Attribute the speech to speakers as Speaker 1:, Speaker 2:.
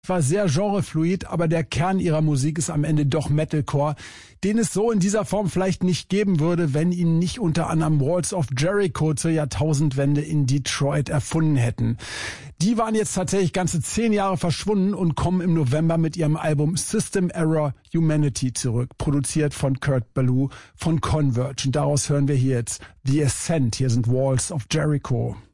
Speaker 1: War sehr genrefluid, aber der Kern ihrer Musik ist am Ende doch Metalcore, den es so in dieser Form vielleicht nicht geben würde, wenn ihn nicht unter anderem Walls of Jericho zur Jahrtausendwende in Detroit erfunden hätten. Die waren jetzt tatsächlich ganze 10 Jahre verschwunden und kommen im November mit ihrem Album System Error Humanity zurück, produziert von Kurt Ballou von Converge. Und daraus hören wir hier jetzt The Ascent. Hier sind Walls of Jericho.